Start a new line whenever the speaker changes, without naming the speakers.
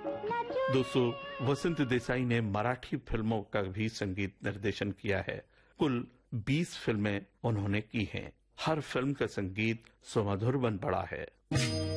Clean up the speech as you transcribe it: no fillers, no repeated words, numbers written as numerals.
दोस्तों, वसंत देसाई ने मराठी फिल्मों का भी संगीत निर्देशन किया है। कुल 20 फिल्में उन्होंने की हैं। हर फिल्म का संगीत सुमधुर बन पड़ा है।